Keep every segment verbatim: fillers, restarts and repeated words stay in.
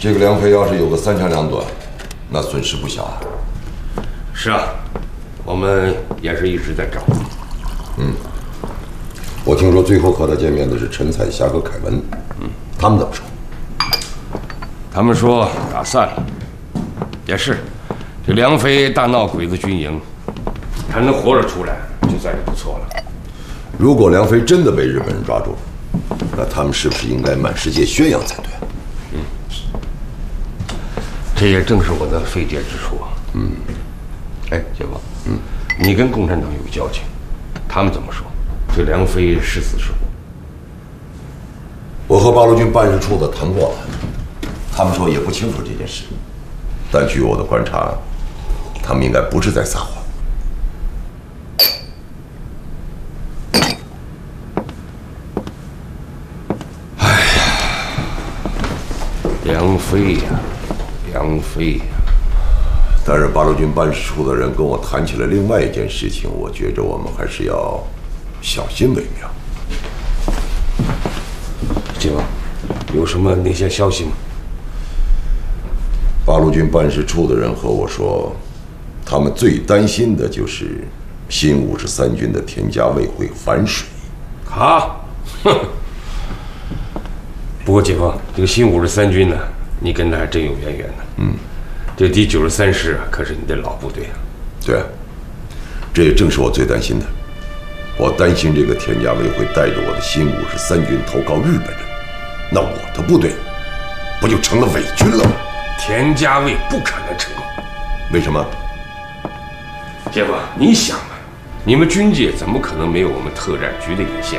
这个梁飞要是有个三长两短，那损失不小啊。 是啊，我们也是一直在找。 嗯，我听说最后和他见面的是陈彩霞和凯文，嗯，他们怎么说？ 他们说打散了，也是。这梁飞大闹鬼子军营，他能活着出来，就算是不错了。 如果梁飞真的被日本人抓住，那他们是不是应该满世界宣扬才对？ 嗯，这也正是我的费解之处。 嗯， 哎，姐夫，嗯，你跟共产党有交情，他们怎么说？这梁飞是死是活？ 我和八路军办事处的谈过了，他们说也不清楚这件事，但据我的观察，他们应该不是在撒谎。 哎呀，梁飞呀，梁飞呀！ 但是八路军办事处的人跟我谈起了另外一件事情，我觉着我们还是要小心为妙。 姐夫，有什么哪些消息吗？ 八路军办事处的人和我说，他们最担心的就是新五十三军的田家卫会反水。 啊，哼！不过姐夫，这个新五十三军呢，你跟他还真有渊源呢。 嗯， 这第九十三师啊，可是你的老部队啊。 对啊，这也正是我最担心的。我担心这个田家卫会带着我的新五十三军投靠日本人，那我的部队不就成了伪军了吗？ 田家卫不可能成功。 为什么？ 姐夫，你想啊，你们军界怎么可能没有我们特战局的引线？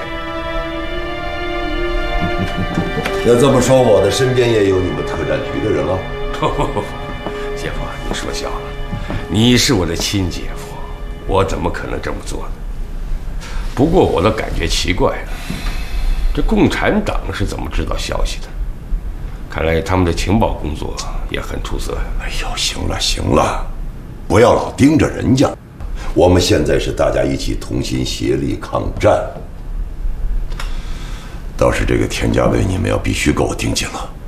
要这么说，我的身边也有你们特战局的人了。 不不不，姐夫，你说笑了。你是我的亲姐夫，我怎么可能这么做呢？不过我倒感觉奇怪了，这共产党是怎么知道消息的？看来他们的情报工作也很出色呀。 哎呦，行了行了，不要老盯着人家。我们现在是大家一起同心协力抗战。倒是这个田家卫，你们要必须给我盯紧了。